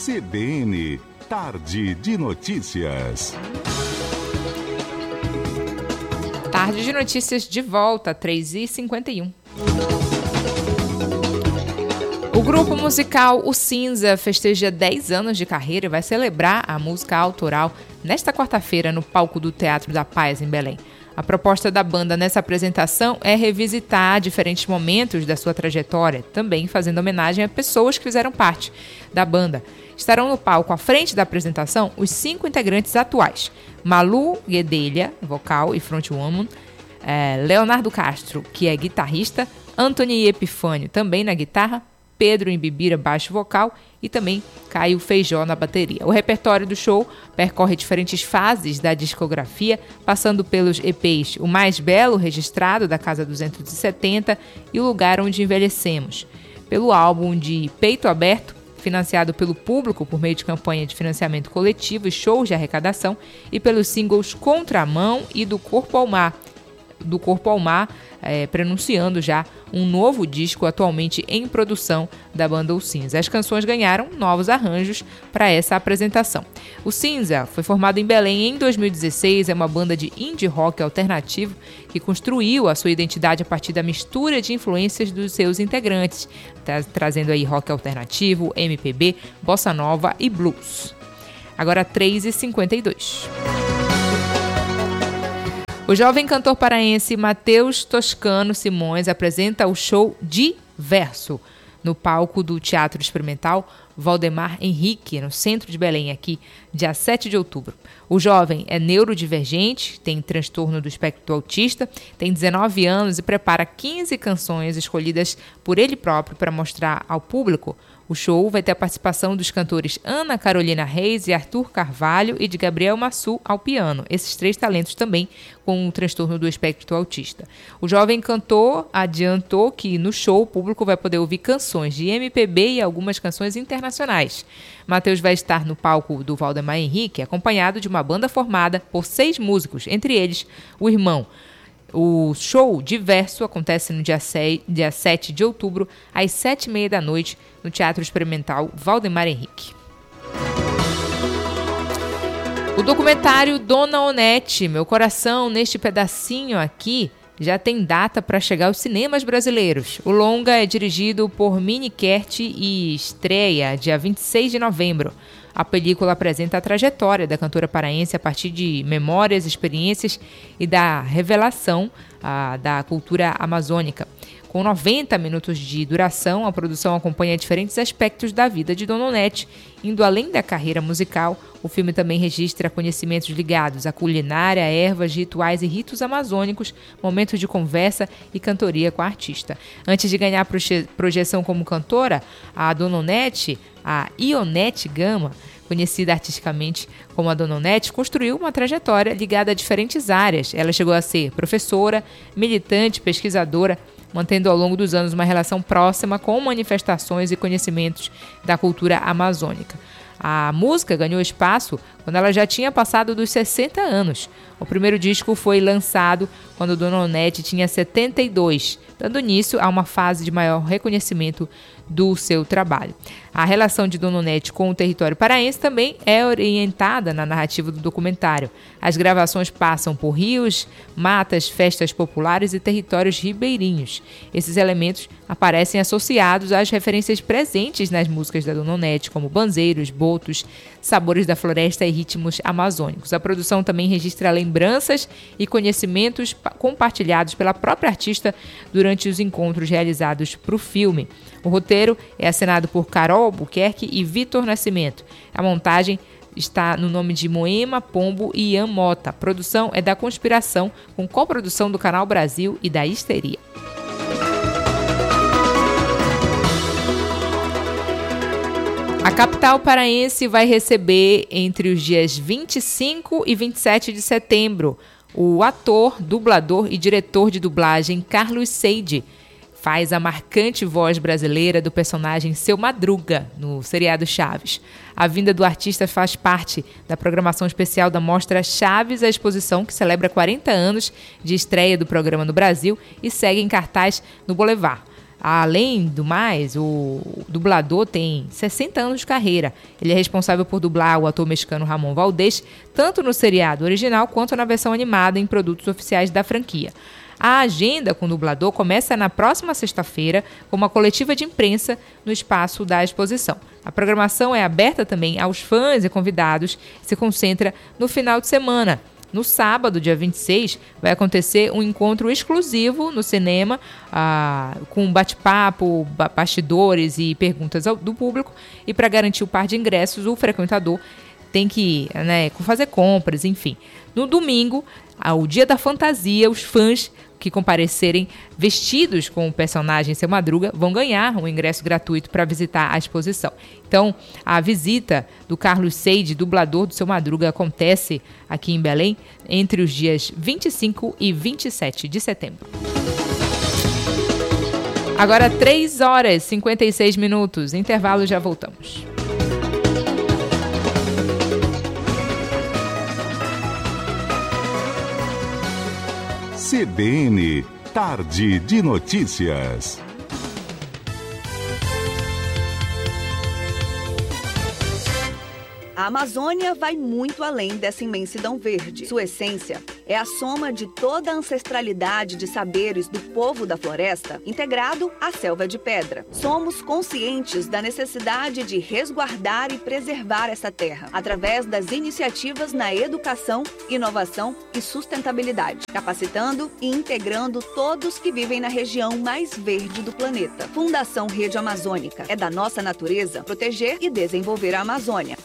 CBN, Tarde de Notícias. Tarde de Notícias de volta, 3h51. O grupo musical O Cinza festeja 10 anos de carreira e vai celebrar a música autoral nesta quarta-feira no palco do Teatro da Paz, em Belém. A proposta da banda nessa apresentação é revisitar diferentes momentos da sua trajetória, também fazendo homenagem a pessoas que fizeram parte da banda. Estarão no palco à frente da apresentação os 5 integrantes atuais: Malu Guedelha, vocal e frontwoman, Leonardo Castro, que é guitarrista, Anthony Epifânio, também na guitarra, Pedro Imbibira, baixo vocal, e também Caio Feijó na bateria. O repertório do show percorre diferentes fases da discografia, passando pelos EPs O Mais Belo Registrado, da Casa 270, e O Lugar Onde Envelhecemos, pelo álbum de Peito Aberto, financiado pelo público por meio de campanha de financiamento coletivo e shows de arrecadação, e pelos singles Contramão e Do Corpo ao Mar, prenunciando já um novo disco atualmente em produção da banda O Cinza. As canções ganharam novos arranjos para essa apresentação. O Cinza foi formado em Belém em 2016, é uma banda de indie rock alternativo que construiu a sua identidade a partir da mistura de influências dos seus integrantes, trazendo aí rock alternativo, MPB, bossa nova e blues. Agora 3h52. O jovem cantor paraense Matheus Toscano Simões apresenta o show Diverso no palco do Teatro Experimental Valdemar Henrique, no centro de Belém, aqui, dia 7 de outubro. O jovem é neurodivergente, tem transtorno do espectro autista, tem 19 anos e prepara 15 canções escolhidas por ele próprio para mostrar ao público. O show vai ter a participação dos cantores Ana Carolina Reis e Arthur Carvalho e de Gabriel Massu ao piano. Esses 3 talentos também com o transtorno do espectro autista. O jovem cantor adiantou que no show o público vai poder ouvir canções de MPB e algumas canções internacionais. Matheus vai estar no palco do Valdemar Henrique, acompanhado de uma banda formada por 6 músicos, entre eles o irmão. O show Diverso acontece no dia 7 de outubro, às 7h30 da noite, no Teatro Experimental Valdemar Henrique. O documentário Dona Onete, Meu Coração Neste Pedacinho Aqui, já tem data para chegar aos cinemas brasileiros. O longa é dirigido por Mini Kert e estreia dia 26 de novembro. A película apresenta a trajetória da cantora paraense a partir de memórias, experiências e da revelação da cultura amazônica. Com 90 minutos de duração, a produção acompanha diferentes aspectos da vida de Dona Onete. Indo além da carreira musical, o filme também registra conhecimentos ligados à culinária, ervas, rituais e ritos amazônicos, momentos de conversa e cantoria com a artista. Antes de ganhar projeção como cantora, a Dona Onete, a Ionete Gama, conhecida artisticamente como a Dona Onete, construiu uma trajetória ligada a diferentes áreas. Ela chegou a ser professora, militante, pesquisadora, mantendo ao longo dos anos uma relação próxima com manifestações e conhecimentos da cultura amazônica. A música ganhou espaço quando ela já tinha passado dos 60 anos. O primeiro disco foi lançado quando Dona Onete tinha 72, dando início a uma fase de maior reconhecimento do seu trabalho. A relação de Dona Onete com o território paraense também é orientada na narrativa do documentário. As gravações passam por rios, matas, festas populares e territórios ribeirinhos. Esses elementos aparecem associados às referências presentes nas músicas da Dona Onete, como banzeiros, botos, sabores da floresta e ritmos amazônicos. A produção também registra lembranças e conhecimentos compartilhados pela própria artista durante os encontros realizados para o filme. O roteiro é assinado por Carol Albuquerque e Vitor Nascimento. A montagem está no nome de Moema Pombo e Ian Mota. A produção é da Conspiração, com coprodução do Canal Brasil e da Histeria. A capital paraense vai receber, entre os dias 25 e 27 de setembro, o ator, dublador e diretor de dublagem Carlos Seide. Faz a marcante voz brasileira do personagem Seu Madruga, no seriado Chaves. A vinda do artista faz parte da programação especial da Mostra Chaves, a exposição que celebra 40 anos de estreia do programa no Brasil e segue em cartaz no Boulevard. Além do mais, o dublador tem 60 anos de carreira. Ele é responsável por dublar o ator mexicano Ramon Valdez, tanto no seriado original quanto na versão animada em produtos oficiais da franquia. A agenda com o dublador começa na próxima sexta-feira com uma coletiva de imprensa no espaço da exposição. A programação é aberta também aos fãs e convidados e se concentra no final de semana. No sábado, dia 26, vai acontecer um encontro exclusivo no cinema, com bate-papo, bastidores e perguntas do público. E para garantir o par de ingressos, o frequentador tem que fazer compras, enfim. No domingo, ao dia da fantasia, os fãs que comparecerem vestidos com o personagem Seu Madruga vão ganhar um ingresso gratuito para visitar a exposição. Então, a visita do Carlos Seide, dublador do Seu Madruga, acontece aqui em Belém entre os dias 25 e 27 de setembro. Agora 3 horas e 56 minutos. Intervalo, já voltamos. CBN, Tarde de Notícias. A Amazônia vai muito além dessa imensidão verde. Sua essência é a soma de toda a ancestralidade de saberes do povo da floresta, integrado à selva de pedra. Somos conscientes da necessidade de resguardar e preservar essa terra, através das iniciativas na educação, inovação e sustentabilidade, capacitando e integrando todos que vivem na região mais verde do planeta. Fundação Rede Amazônica. É da nossa natureza proteger e desenvolver a Amazônia.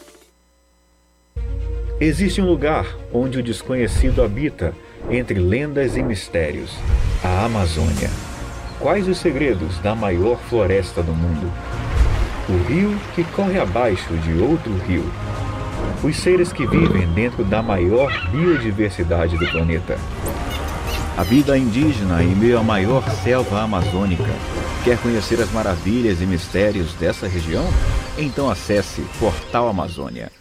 Existe um lugar onde o desconhecido habita, entre lendas e mistérios, a Amazônia. Quais os segredos da maior floresta do mundo? O rio que corre abaixo de outro rio. Os seres que vivem dentro da maior biodiversidade do planeta. A vida indígena em meio à maior selva amazônica. Quer conhecer as maravilhas e mistérios dessa região? Então acesse Portal Amazônia.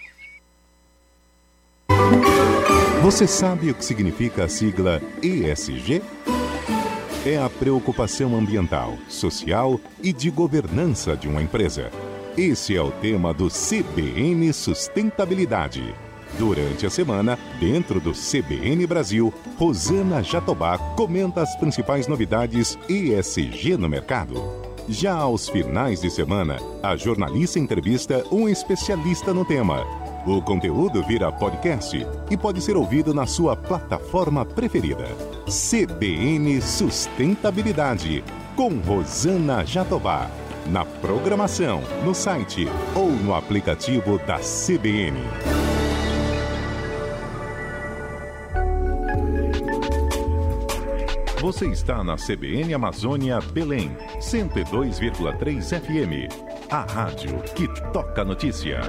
Você sabe o que significa a sigla ESG? É a preocupação ambiental, social e de governança de uma empresa. Esse é o tema do CBN Sustentabilidade. Durante a semana, dentro do CBN Brasil, Rosana Jatobá comenta as principais novidades ESG no mercado. Já aos finais de semana, a jornalista entrevista um especialista no tema. O conteúdo vira podcast e pode ser ouvido na sua plataforma preferida. CBN Sustentabilidade, com Rosana Jatobá. Na programação, no site ou no aplicativo da CBN. Você está na CBN Amazônia Belém, 102,3 FM. A rádio que toca notícia.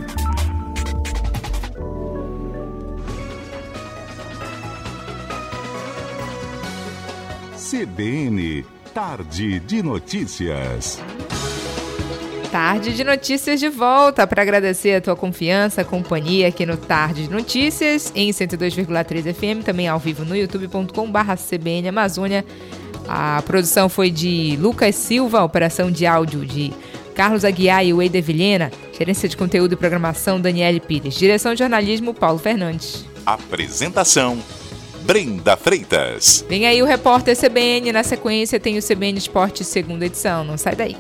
CBN, Tarde de Notícias. Tarde de Notícias de volta para agradecer a tua confiança, companhia aqui no Tarde de Notícias, em 102,3 FM, também ao vivo no youtube.com/CBN Amazônia. A produção foi de Lucas Silva, a operação de áudio de Carlos Aguiar e Weider Vilhena, gerência de conteúdo e programação Daniele Pires, direção de jornalismo Paulo Fernandes. Apresentação Brenda Freitas. Vem aí o repórter CBN, na sequência tem o CBN Esporte segunda edição, não sai daí.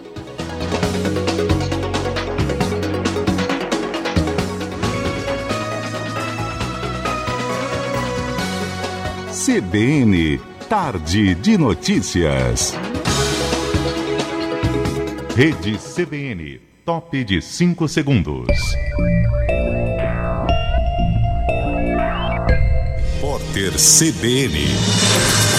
CBN, Tarde de Notícias. Rede CBN, top de 5 segundos. Repórter CBN.